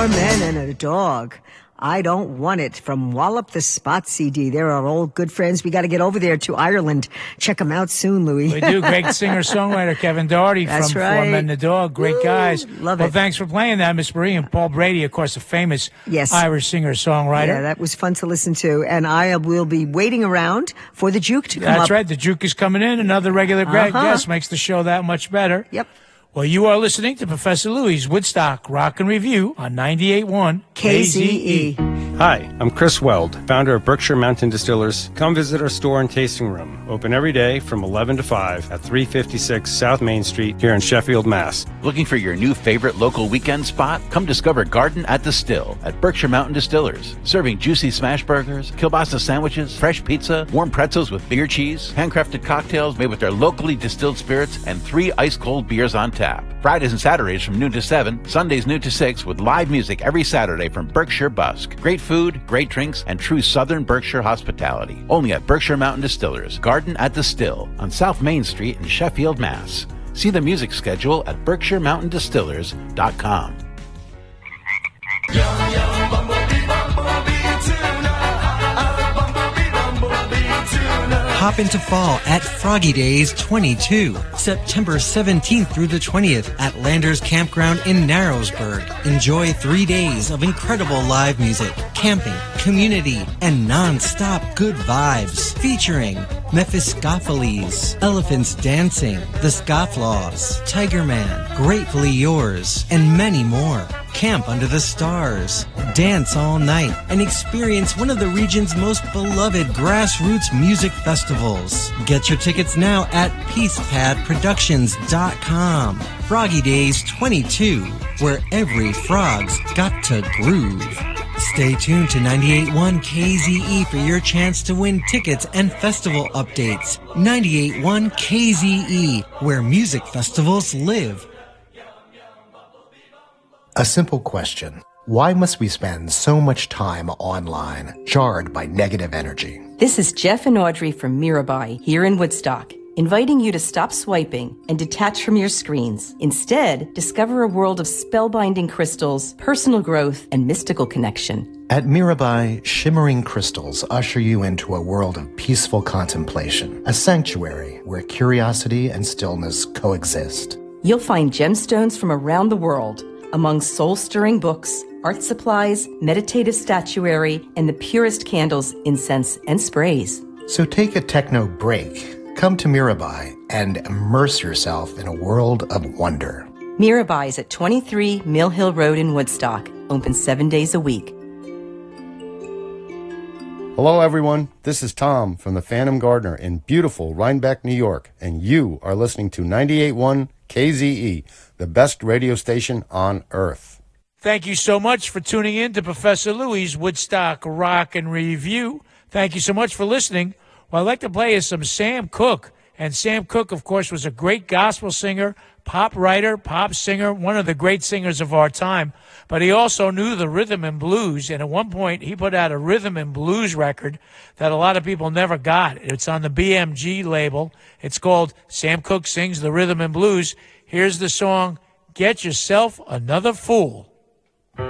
Four Men and a Dog. I Don't Want It from Wallop the Spot CD. They're our old good friends. We got to get over there to Ireland. Check them out soon, Louis. We do. Great singer-songwriter Kevin Doherty from Four Men and a Dog. Great guys. Love it. Well, thanks for playing that, Miss Marie. And Paul Brady, of course, a famous Irish singer-songwriter. Yeah, that was fun to listen to. And I will be waiting around for the Juke to come up. That's right. The Juke is coming in. Another regular guest makes the show that much better. Yep. Well, you are listening to Professor Louie's Woodstock Rock and Review on 98.1 KZE. Hi, I'm Chris Weld, founder of Berkshire Mountain Distillers. Come visit our store and tasting room, open every day from 11 to 5 at 356 South Main Street here in Sheffield, Mass. Looking for your new favorite local weekend spot? Come discover Garden at the Still at Berkshire Mountain Distillers. Serving juicy smash burgers, kielbasa sandwiches, fresh pizza, warm pretzels with beer cheese, handcrafted cocktails made with their locally distilled spirits, and 3 ice-cold beers on tap. Fridays and Saturdays from noon to 7, Sundays noon to 6 with live music every Saturday from Berkshire Busk. Great food, great drinks, and true Southern Berkshire hospitality. Only at Berkshire Mountain Distillers, Garden at the Still on South Main Street in Sheffield, Mass. See the music schedule at BerkshireMountainDistillers.com. Hop into fall at Froggy Days 22, September 17th through the 20th at Landers Campground in Narrowsburg. Enjoy 3 days of incredible live music, camping, community, and non-stop good vibes. Featuring Mephistopheles, Elephants Dancing, The Scofflaws, Tiger Man, Gratefully Yours, and many more. Camp under the stars, dance all night, and experience one of the region's most beloved grassroots music festivals. Get your tickets now at PeacePadProductions.com. Froggy Days 22, where every frog's got to groove. Stay tuned to 98.1 KZE for your chance to win tickets and festival updates. 98.1 KZE, where music festivals live. A simple question. Why must we spend so much time online, jarred by negative energy? This is Jeff and Audrey from Mirabai here in Woodstock, inviting you to stop swiping and detach from your screens. Instead, discover a world of spellbinding crystals, personal growth, and mystical connection. At Mirabai, shimmering crystals usher you into a world of peaceful contemplation, a sanctuary where curiosity and stillness coexist. You'll find gemstones from around the world, among soul-stirring books, art supplies, meditative statuary, and the purest candles, incense, and sprays. So take a techno break, come to Mirabai, and immerse yourself in a world of wonder. Mirabai is at 23 Mill Hill Road in Woodstock, open 7 days a week. Hello, everyone. This is Tom from the Phantom Gardener in beautiful Rhinebeck, New York, and you are listening to 98.1 KZE, the best radio station on earth. Thank you so much for tuning in to Professor Louie's Woodstock Rock and Review. Thank you so much for listening. Well, I'd like to play you some Sam Cooke. And Sam Cooke, of course, was a great gospel singer, pop writer, pop singer, one of the great singers of our time. But he also knew the rhythm and blues, and at one point he put out a rhythm and blues record that a lot of people never got. It's on the BMG label. It's called Sam Cooke Sings the Rhythm and Blues. Here's the song, Get Yourself Another Fool.